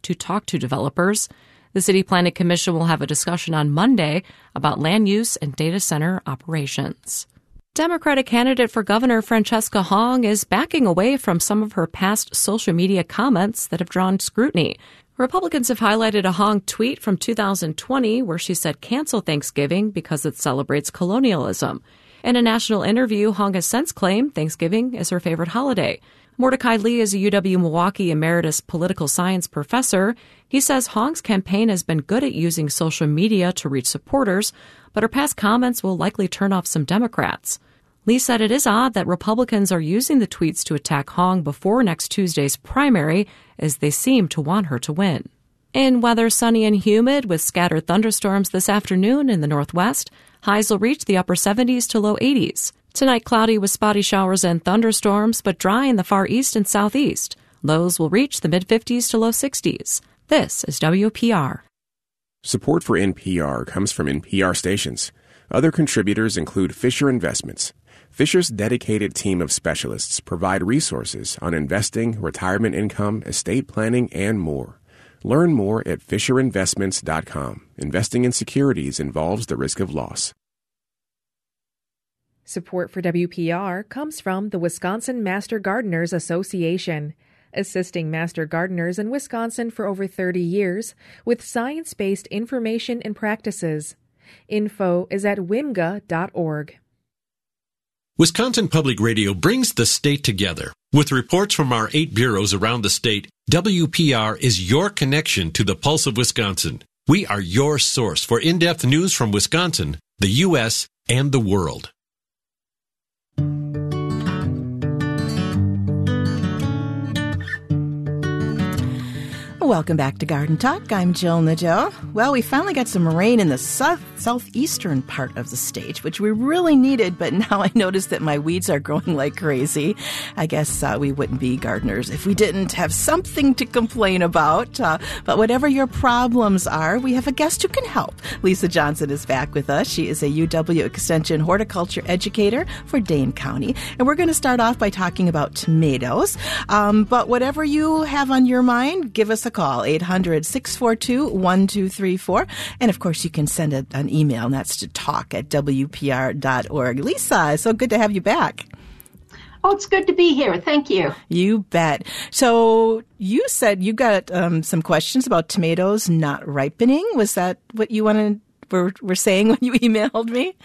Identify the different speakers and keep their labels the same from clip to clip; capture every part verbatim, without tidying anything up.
Speaker 1: to talk to developers. The City Planning Commission will have a discussion on Monday about land use and data center operations. Democratic candidate for governor Francesca Hong is backing away from some of her past social media comments that have drawn scrutiny. Republicans have highlighted a Hong tweet from two thousand twenty where she said cancel Thanksgiving because it celebrates colonialism. In a national interview, Hong has since claimed Thanksgiving is her favorite holiday. Mordecai Lee is a U W-Milwaukee emeritus political science professor. He says Hong's campaign has been good at using social media to reach supporters, but her past comments will likely turn off some Democrats. Lee said it is odd that Republicans are using the tweets to attack Hong before next Tuesday's primary, as they seem to want her to win. In weather, sunny and humid with scattered thunderstorms this afternoon in the northwest. Highs will reach the upper seventies to low eighties. Tonight, cloudy with spotty showers and thunderstorms, but dry in the far east and southeast. Lows will reach the mid-fifties to low sixties. This is W P R.
Speaker 2: Support for N P R comes from N P R stations. Other contributors include Fisher Investments. Fisher's dedicated team of specialists provide resources on investing, retirement income, estate planning, and more. Learn more at fisher investments dot com. Investing in securities involves the risk of loss.
Speaker 3: Support for W P R comes from the Wisconsin Master Gardeners Association, assisting master gardeners in Wisconsin for over thirty years with science-based information and practices. Info is at w I M G A dot org.
Speaker 4: Wisconsin Public Radio brings the state together. With reports from our eight bureaus around the state, W P R is your connection to the pulse of Wisconsin. We are your source for in-depth news from Wisconsin, the U S, and the world.
Speaker 5: Welcome back to Garden Talk. I'm Jill Nadeau. Well, we finally got some rain in the south, southeastern part of the state, which we really needed, but now I notice that my weeds are growing like crazy. I guess uh, we wouldn't be gardeners if we didn't have something to complain about. Uh, but whatever your problems are, we have a guest who can help. Lisa Johnson is back with us. She is a U W Extension horticulture educator for Dane County. And we're going to start off by talking about tomatoes. Um, but whatever you have on your mind, give us a call, eight hundred, six four two, one two three four. And, of course, you can send a, an email, and that's to talk at w p r dot org. Lisa, it's so good to have you back.
Speaker 6: Oh, it's good to be here. Thank you.
Speaker 5: You bet. So you said you got um, some questions about tomatoes not ripening. Was that what you wanted, were, were saying when you emailed me?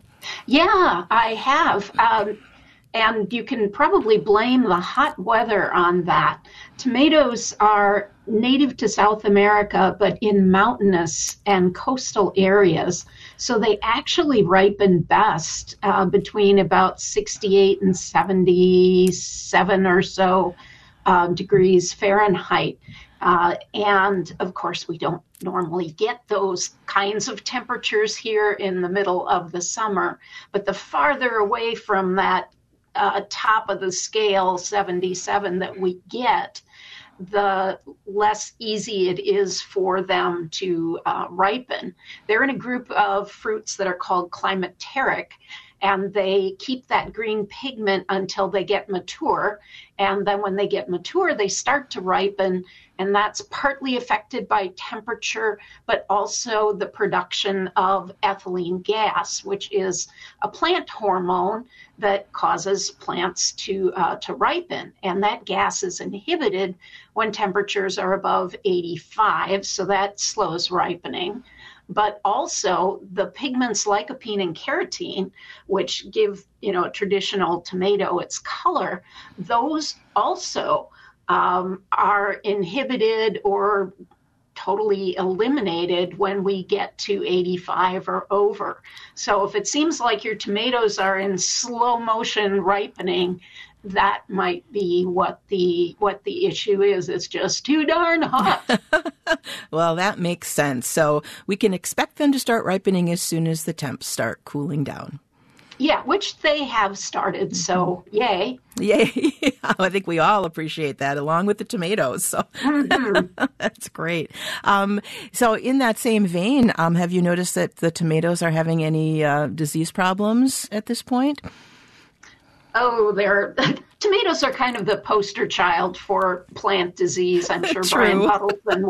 Speaker 6: Yeah, I have. Um, and you can probably blame the hot weather on that. Tomatoes are native to South America, but in mountainous and coastal areas. So they actually ripen best uh, between about sixty-eight and seventy-seven or so uh, degrees Fahrenheit. Uh, and of course, we don't normally get those kinds of temperatures here in the middle of the summer. But the farther away from that uh, top of the scale, seventy-seven, that we get, the less easy it is for them to uh, ripen. They're in a group of fruits that are called climateric, and they keep that green pigment until they get mature. And then when they get mature, they start to ripen, and that's partly affected by temperature, but also the production of ethylene gas, which is a plant hormone that causes plants to uh, to ripen. And that gas is inhibited when temperatures are above eighty-five, so that slows ripening. But also the pigments lycopene and carotene, which give, you know, a traditional tomato its color, those also um, are inhibited or totally eliminated when we get to eighty-five or over. So if it seems like your tomatoes are in slow motion ripening, that might be what the what the issue is. It's just too darn hot.
Speaker 5: Well, that makes sense. So we can expect them to start ripening as soon as the temps start cooling down.
Speaker 6: Yeah, which they have started. So yay.
Speaker 5: Yay. I think we all appreciate that, along with the tomatoes. So mm-hmm. That's great. Um, so in that same vein, um, have you noticed that the tomatoes are having any uh, disease problems at this point?
Speaker 6: Oh, they're tomatoes are kind of the poster child for plant disease. I'm sure
Speaker 5: True.
Speaker 6: Brian Puddleton